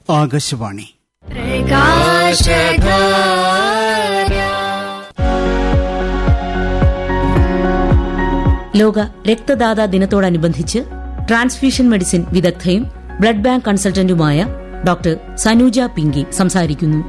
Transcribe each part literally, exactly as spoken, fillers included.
ആകാശവാണി. ലോക രക്തദാതാ ദിനത്തോടനുബന്ധിച്ച് transfusion medicine വിദഗ്ധയും blood bank കൺസൾട്ടന്റുമായ doctor Sanuja Pinky സംസാരിക്കുന്നു.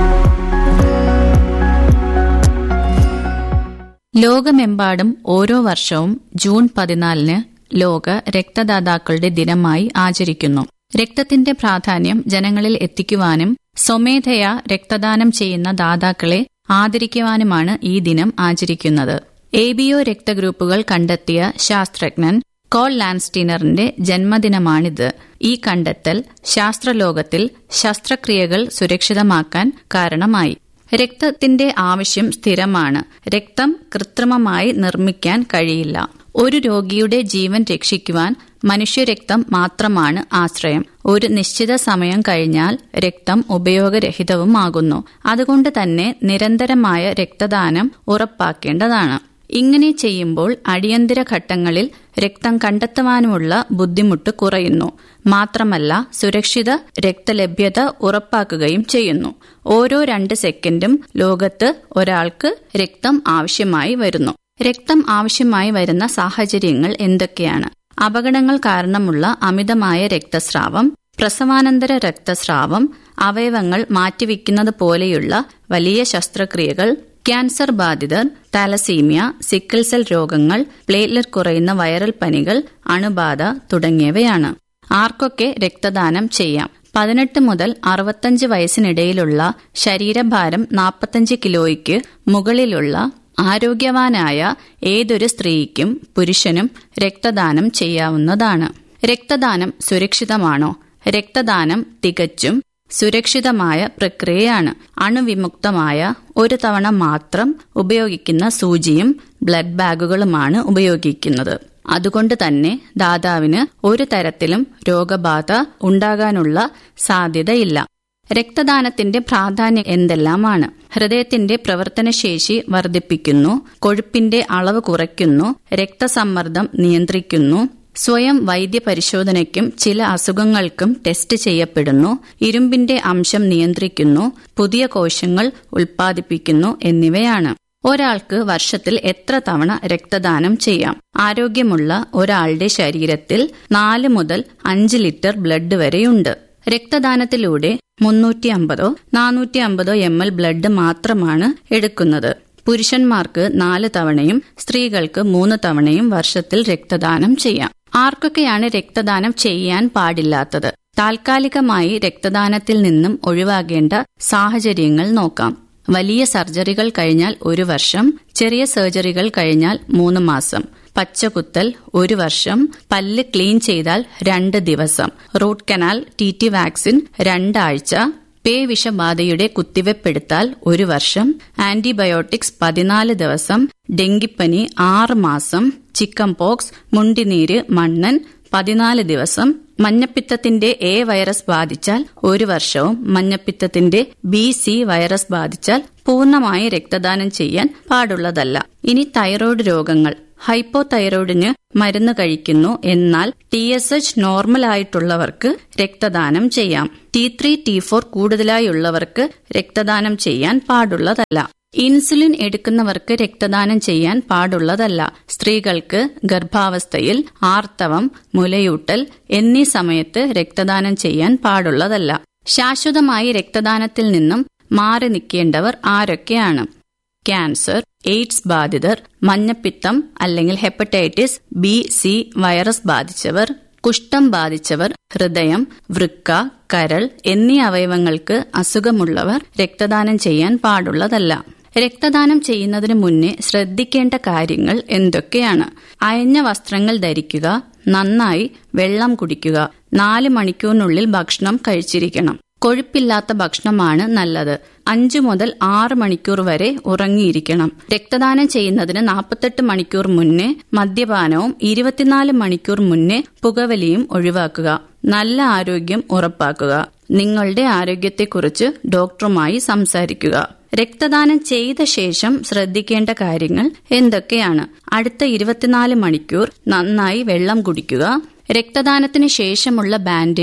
ലോകമെമ്പാടും ഓരോ വർഷവും ജൂൺ പതിനാലിന് ലോക രക്തദാതാക്കളുടെ ദിനമായി ആചരിക്കുന്നു. രക്തത്തിന്റെ പ്രാധാന്യം ജനങ്ങളിൽ എത്തിക്കുവാനും സ്വമേധയാ രക്തദാനം ചെയ്യുന്ന ദാതാക്കളെ ആദരിക്കുവാനുമാണ് ഈ ദിനം ആചരിക്കുന്നത്. എ ബി ഒ രക്തഗ്രൂപ്പുകൾ കണ്ടെത്തിയ ശാസ്ത്രജ്ഞൻ കോൾ ലാൻസ്റ്റീനറിന്റെ ജന്മദിനമാണിത്. ഈ കണ്ടെത്തൽ ശാസ്ത്രലോകത്തിൽ ശസ്ത്രക്രിയകൾ സുരക്ഷിതമാക്കാൻ കാരണമായി. രക്തത്തിന്റെ ആവശ്യം സ്ഥിരമാണ്. രക്തം കൃത്രിമമായി നിർമ്മിക്കാൻ കഴിയില്ല. ഒരു രോഗിയുടെ ജീവൻ രക്ഷിക്കുവാൻ മനുഷ്യരക്തം മാത്രമാണ് ആശ്രയം. ഒരു നിശ്ചിത സമയം കഴിഞ്ഞാൽ രക്തം ഉപയോഗരഹിതവുമാകുന്നു. അതുകൊണ്ട് തന്നെ നിരന്തരമായ രക്തദാനം ഉറപ്പാക്കേണ്ടതാണ്. ഇങ്ങനെ ചെയ്യുമ്പോൾ അടിയന്തര ഘട്ടങ്ങളിൽ രക്തം കണ്ടെത്തുവാനുമുള്ള ബുദ്ധിമുട്ട് കുറയുന്നു. മാത്രമല്ല, സുരക്ഷിത രക്തലഭ്യത ഉറപ്പാക്കുകയും ചെയ്യുന്നു. ഓരോ രണ്ട് സെക്കൻഡും ലോകത്ത് ഒരാൾക്ക് രക്തം ആവശ്യമായി വരുന്നു. രക്തം ആവശ്യമായി വരുന്ന സാഹചര്യങ്ങൾ എന്തൊക്കെയാണ്? അപകടങ്ങൾ കാരണമുള്ള അമിതമായ രക്തസ്രാവം, പ്രസവാനന്തര രക്തസ്രാവം, അവയവങ്ങൾ മാറ്റിവെക്കുന്നത് പോലെയുള്ള വലിയ ശസ്ത്രക്രിയകൾ, ക്യാൻസർ ബാധിതർ, താലസീമിയ, സിക്കിൾ സെൽ രോഗങ്ങൾ, പ്ലേറ്റ്ലെറ്റ് കുറയുന്ന വൈറൽ പനികൾ, അണുബാധ തുടങ്ങിയവയാണ്. ആർക്കൊക്കെ രക്തദാനം ചെയ്യാം? പതിനെട്ട് മുതൽ അറുപത്തഞ്ച് വയസ്സിനിടയിലുള്ള ശരീരഭാരം നാൽപ്പത്തഞ്ച് കിലോയ്ക്ക് മുകളിലുള്ള ആരോഗ്യവാനായ ഏതൊരു സ്ത്രീക്കും പുരുഷനും രക്തദാനം ചെയ്യാവുന്നതാണ്. രക്തദാനം സുരക്ഷിതമാണോ? രക്തദാനം തികച്ചും സുരക്ഷിതമായ പ്രക്രിയയാണ്. അണുവിമുക്തമായ ഒരു തവണ മാത്രം ഉപയോഗിക്കുന്ന സൂചിയും ബ്ലഡ് ബാഗുകളുമാണ് ഉപയോഗിക്കുന്നത്. അതുകൊണ്ട് തന്നെ ദാതാവിന് ഒരു തരത്തിലും രോഗബാധ ഉണ്ടാകാനുള്ള സാധ്യതയില്ല. രക്തദാനത്തിന്റെ പ്രാധാന്യം എന്തെല്ലാമാണ്? ഹൃദയത്തിന്റെ പ്രവർത്തനശേഷി വർദ്ധിപ്പിക്കുന്നു, കൊഴുപ്പിന്റെ അളവ് കുറയ്ക്കുന്നു, രക്തസമ്മർദ്ദം നിയന്ത്രിക്കുന്നു, സ്വയം വൈദ്യപരിശോധനയ്ക്കും ചില അസുഖങ്ങൾക്കും ടെസ്റ്റ് ചെയ്യപ്പെടുന്നു, ഇരുമ്പിന്റെ അംശം നിയന്ത്രിക്കുന്നു, പുതിയ കോശങ്ങൾ ഉൽപ്പാദിപ്പിക്കുന്നു എന്നിവയാണ്. ഒരാൾക്ക് വർഷത്തിൽ എത്ര തവണ രക്തദാനം ചെയ്യാം? ആരോഗ്യമുള്ള ഒരാളുടെ ശരീരത്തിൽ നാല് മുതൽ അഞ്ച് ലിറ്റർ ബ്ലഡ് വരെയുണ്ട്. രക്തദാനത്തിലൂടെ മുന്നൂറ്റി അമ്പതോ നാനൂറ്റി അമ്പതോ എം എൽ ബ്ലഡ് മാത്രമാണ് എടുക്കുന്നത്. പുരുഷന്മാർക്ക് നാല് തവണയും സ്ത്രീകൾക്ക് മൂന്ന് തവണയും വർഷത്തിൽ രക്തദാനം ചെയ്യാം. ആർക്കൊക്കെയാണ് രക്തദാനം ചെയ്യാൻ പാടില്ലാത്തത്? താൽക്കാലികമായി രക്തദാനത്തിൽ നിന്നും ഒഴിവാകേണ്ട സാഹചര്യങ്ങൾ നോക്കാം. വലിയ സർജറികൾ കഴിഞ്ഞാൽ ഒരു വർഷം, ചെറിയ സർജറികൾ കഴിഞ്ഞാൽ മൂന്ന് മാസം, പച്ചകുത്തൽ ഒരു വർഷം, പല്ല് ക്ലീൻ ചെയ്താൽ രണ്ട് ദിവസം, root canal T T vaccine രണ്ടാഴ്ച, പേ വിഷബാധയുടെ കുത്തിവെപ്പെടുത്താൽ ഒരു വർഷം, ആന്റിബയോട്ടിക്സ് പതിനാല് ദിവസം, ഡെങ്കിപ്പനി ആറ് മാസം, ചിക്കൻ പോക്സ്, മുണ്ടിനീര്, മണ്ണൻ പതിനാല് ദിവസം, മഞ്ഞപ്പിത്തത്തിന്റെ എ വൈറസ് ബാധിച്ചാൽ ഒരു വർഷവും മഞ്ഞപ്പിത്തത്തിന്റെ ബി സി വൈറസ് ബാധിച്ചാൽ പൂർണ്ണമായി രക്തദാനം ചെയ്യാൻ പാടുള്ളതല്ല. ഇനി തൈറോയ്ഡ് രോഗങ്ങൾ. ഹൈപ്പോ തൈറോയിഡിന് മരുന്ന് കഴിക്കുന്നു, എന്നാൽ ടി എസ് എച്ച് നോർമൽ ആയിട്ടുള്ളവർക്ക് രക്തദാനം ചെയ്യാം. ടി ത്രീ ടി ഫോർ കൂടുതലായുള്ളവർക്ക് രക്തദാനം ചെയ്യാൻ പാടുള്ളതല്ല. ഇൻസുലിൻ എടുക്കുന്നവർക്ക് രക്തദാനം ചെയ്യാൻ പാടുള്ളതല്ല. സ്ത്രീകൾക്ക് ഗർഭാവസ്ഥയിൽ, ആർത്തവം, മുലയൂട്ടൽ എന്നീ സമയത്ത് രക്തദാനം ചെയ്യാൻ പാടുള്ളതല്ല. ശാശ്വതമായി രക്തദാനത്തിൽ നിന്നും മാറി നിൽക്കേണ്ടവർ ആരൊക്കെയാണ്? ക്യാൻസർ, എയ്ഡ്സ് ബാധിതർ, മഞ്ഞപ്പിത്തം അല്ലെങ്കിൽ ഹെപ്പറ്റൈറ്റിസ് ബി സി വൈറസ് ബാധിച്ചവർ, കുഷ്ഠം ബാധിച്ചവർ, ഹൃദയം, വൃക്ക, കരൾ എന്നീ അവയവങ്ങൾക്ക് അസുഖമുള്ളവർ രക്തദാനം ചെയ്യാൻ പാടുള്ളതല്ല. രക്തദാനം ചെയ്യുന്നതിന് മുന്നേ ശ്രദ്ധിക്കേണ്ട കാര്യങ്ങൾ എന്തൊക്കെയാണ്? അയഞ്ഞ വസ്ത്രങ്ങൾ ധരിക്കുക, നന്നായി വെള്ളം കുടിക്കുക, നാല് മണിക്കൂറിനുള്ളിൽ ഭക്ഷണം കഴിച്ചിരിക്കണം. കൊഴുപ്പില്ലാത്ത ഭക്ഷണമാണ് നല്ലത്. അഞ്ചു മുതൽ ആറ് മണിക്കൂർ വരെ ഉറങ്ങിയിരിക്കണം. രക്തദാനം ചെയ്യുന്നതിന് നാൽപ്പത്തെട്ട് മണിക്കൂർ മുന്നേ മദ്യപാനവും ഇരുപത്തിനാല് മണിക്കൂർ മുന്നേ പുകവലിയും ഒഴിവാക്കുക. നല്ല ആരോഗ്യം ഉറപ്പാക്കുക. നിങ്ങളുടെ ആരോഗ്യത്തെക്കുറിച്ച് ഡോക്ടറുമായി സംസാരിക്കുക. രക്തദാനം ചെയ്ത ശേഷം ശ്രദ്ധിക്കേണ്ട കാര്യങ്ങൾ എന്തൊക്കെയാണ്? അടുത്ത ഇരുപത്തിനാല് മണിക്കൂർ നന്നായി വെള്ളം കുടിക്കുക. രക്തദാനത്തിന് ശേഷമുള്ള ബാൻഡേഡ്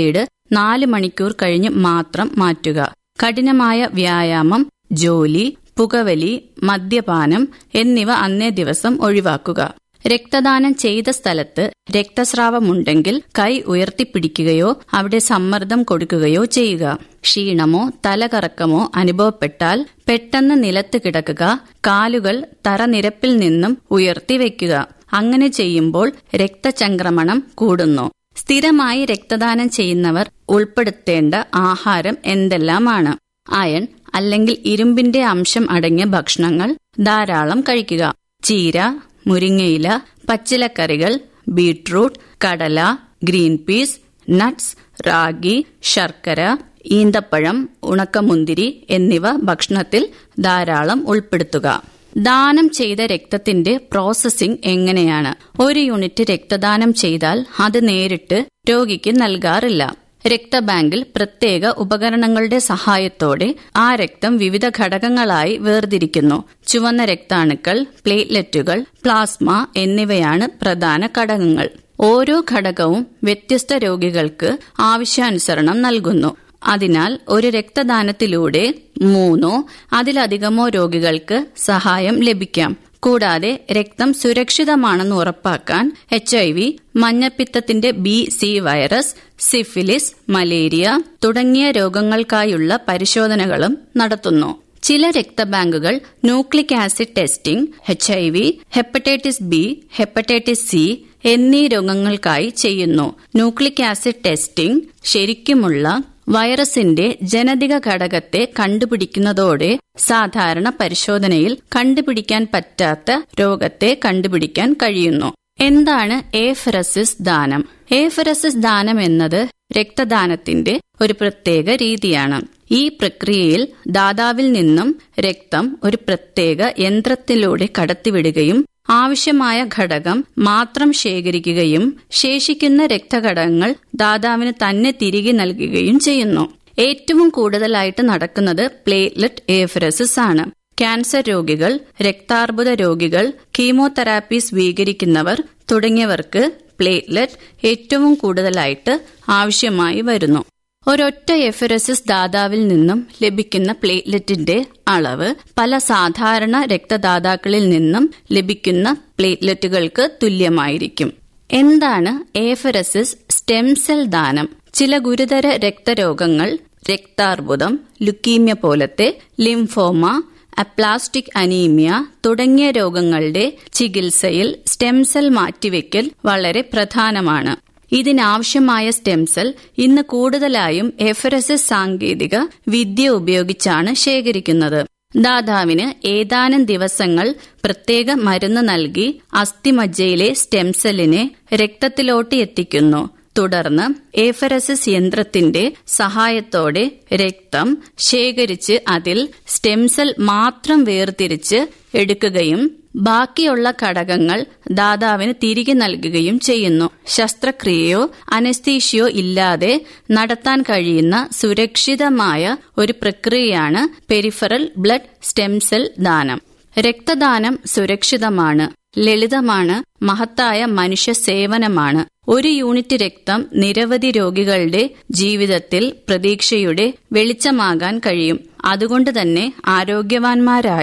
നാല് മണിക്കൂർ കഴിഞ്ഞ് മാത്രം മാറ്റുക. കഠിനമായ വ്യായാമം, ജോലി, പുകവലി, മദ്യപാനം എന്നിവ അന്നേ ദിവസം ഒഴിവാക്കുക. രക്തദാനം ചെയ്ത സ്ഥലത്ത് രക്തസ്രാവമുണ്ടെങ്കിൽ കൈ ഉയർത്തിപ്പിടിക്കുകയോ അവിടെ സമ്മർദ്ദം കൊടുക്കുകയോ ചെയ്യുക. ക്ഷീണമോ തലകറക്കമോ അനുഭവപ്പെട്ടാൽ പെട്ടെന്ന് നിലത്ത് കിടക്കുക. കാലുകൾ തറനിരപ്പിൽ നിന്നും ഉയർത്തിവെക്കുക. അങ്ങനെ ചെയ്യുമ്പോൾ രക്തചംക്രമണം കൂടുന്നു. സ്ഥിരമായി രക്തദാനം ചെയ്യുന്നവർ ഉൾപ്പെടുത്തേണ്ട ആഹാരം എന്തെല്ലാമാണ്? അയൺ അല്ലെങ്കിൽ ഇരുമ്പിന്റെ അംശം അടങ്ങിയ ഭക്ഷണങ്ങൾ ധാരാളം കഴിക്കുക. ചീര, മുരിങ്ങയില, പച്ചിലക്കറികൾ, ബീട്രൂട്ട്, കടല, ഗ്രീൻ പീസ്, നട്ട്സ്, റാഗി, ശർക്കര, ഈന്തപ്പഴം, ഉണക്കമുന്തിരി എന്നിവ ഭക്ഷണത്തിൽ ധാരാളം ഉൾപ്പെടുത്തുക. ദാനം ചെയ്ത രക്തത്തിന്റെ പ്രോസസ്സിംഗ് എങ്ങനെയാണ്? ഒരു യൂണിറ്റ് രക്തദാനം ചെയ്താൽ അത് നേരിട്ട് രോഗിക്ക് നൽകാറില്ല. രക്തബാങ്കിൽ പ്രത്യേക ഉപകരണങ്ങളുടെ സഹായത്തോടെ ആ രക്തം വിവിധ ഘടകങ്ങളായി വേർതിരിക്കുന്നു. ചുവന്ന രക്താണുക്കൾ, പ്ലേറ്റ്ലെറ്റുകൾ, പ്ലാസ്മ എന്നിവയാണ് പ്രധാന ഘടകങ്ങൾ. ഓരോ ഘടകവും വ്യത്യസ്ത രോഗികൾക്ക് ആവശ്യാനുസരണം നൽകുന്നു. അതിനാൽ ഒരു രക്തദാനത്തിലൂടെ മൂന്നോ അതിലധികമോ രോഗികൾക്ക് സഹായം ലഭിക്കാം. കൂടാതെ രക്തം സുരക്ഷിതമാണെന്ന് ഉറപ്പാക്കാൻ H I V, മഞ്ഞപ്പിത്തത്തിന്റെ B C virus, syphilis, malaria തുടങ്ങിയ രോഗങ്ങൾക്കായുള്ള പരിശോധനകളും നടത്തുന്നു. ചില രക്തബാങ്കുകൾ nucleic acid testing, H I V, hepatitis B, hepatitis C എന്നീ രോഗങ്ങൾക്കായി ചെയ്യുന്നു. ന്യൂക്ലിക് ആസിഡ് ടെസ്റ്റിംഗ് ശരിക്കുമുള്ള വൈറസിന്റെ ജനിതക ഘടകത്തെ കണ്ടുപിടിക്കുന്നതോടെ സാധാരണ പരിശോധനയിൽ കണ്ടുപിടിക്കാൻ പറ്റാത്ത രോഗത്തെ കണ്ടുപിടിക്കാൻ കഴിയുന്നു. എന്താണ് ഏഫെറസിസ് ദാനം? ഏഫെറസിസ് ദാനം എന്നത് രക്തദാനത്തിന്റെ ഒരു പ്രത്യേക രീതിയാണ്. ഈ പ്രക്രിയയിൽ ദാതാവിൽ നിന്നും രക്തം ഒരു പ്രത്യേക യന്ത്രത്തിലൂടെ കടത്തിവിടുകയും ആവശ്യമായ ഘടകം മാത്രം ശേഖരിക്കുകയും ശേഷിക്കുന്ന രക്തഘടകങ്ങൾ ദാതാവിന് തന്നെ തിരികെ നൽകുകയും ചെയ്യുന്നു. ഏറ്റവും കൂടുതലായിട്ട് നടക്കുന്നത് പ്ലേറ്റ്ലെറ്റ് ഏഫെറസിസ് ആണ്. ക്യാൻസർ രോഗികൾ, രക്താർബുദ രോഗികൾ, കീമോതെറാപ്പി സ്വീകരിക്കുന്നവർ തുടങ്ങിയവർക്ക് പ്ലേറ്റ്ലെറ്റ് ഏറ്റവും കൂടുതലായിട്ട് ആവശ്യമായി വരുന്നു. ഒരൊറ്റ എഫെറസിസ് ദാതാവിൽ നിന്നും ലഭിക്കുന്ന പ്ലേറ്റ്ലെറ്റിന്റെ അളവ് പല സാധാരണ രക്തദാതാക്കളിൽ നിന്നും ലഭിക്കുന്ന പ്ലേറ്റ്ലെറ്റുകൾക്ക് തുല്യമായിരിക്കും. എന്താണ് ഏഫെറസിസ് സ്റ്റെം സെൽ ദാനം? ചില ഗുരുതര രക്തരോഗങ്ങൾ, രക്താർബുദം, ലുക്കീമ്യ പോലത്തെ, ലിംഫോമ, അപ്ലാസ്റ്റിക് അനീമിയ തുടങ്ങിയ രോഗങ്ങളുടെ ചികിത്സയിൽ സ്റ്റെം സെൽ മാറ്റിവെക്കൽ വളരെ പ്രധാനമാണ്. ഇതിനാവശ്യമായ സ്റ്റെം സെൽ ഇന്ന് കൂടുതലായും എഫെറസിസ് സാങ്കേതിക വിദ്യ ഉപയോഗിച്ചാണ് ശേഖരിക്കുന്നത്. ദാതാവിന് ഏതാനും ദിവസങ്ങൾ പ്രത്യേക മരുന്ന് നൽകി അസ്ഥിമജ്ജയിലെ സ്റ്റെം സെല്ലിനെ രക്തത്തിലോട്ട് എത്തിക്കുന്നു. തുടർന്ന് ഏഫെറസിസ് യന്ത്രത്തിന്റെ സഹായത്തോടെ രക്തം ശേഖരിച്ച് അതിൽ സ്റ്റെം സെൽ മാത്രം വേർതിരിച്ച് എടുക്കുകയും ബാക്കിയുള്ള ഘടകങ്ങൾ ദാതാവിന് തിരികെ നൽകുകയും ചെയ്യുന്നു. ശസ്ത്രക്രിയയോ അനസ്തീഷ്യയോ ഇല്ലാതെ നടത്താൻ കഴിയുന്ന സുരക്ഷിതമായ ഒരു പ്രക്രിയയാണ് പെരിഫറൽ ബ്ലഡ് സ്റ്റെം സെൽ ദാനം. രക്തദാനം സുരക്ഷിതമാണ്, ലളിതമാണ്, മഹത്തായ മനുഷ്യ സേവനമാണ്. ഒരു യൂണിറ്റ് രക്തം നിരവധി രോഗികളുടെ ജീവിതത്തിൽ പ്രതീക്ഷയുടെ വെളിച്ചമാകാൻ കഴിയും. അതുകൊണ്ട് തന്നെ ആരോഗ്യവാന്മാരായ